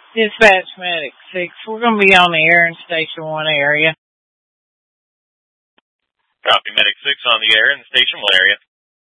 Dispatch Medic 6. We're going to be on the air in Station 1 area. Copy, Medic 6 on the air in the Station 1 area.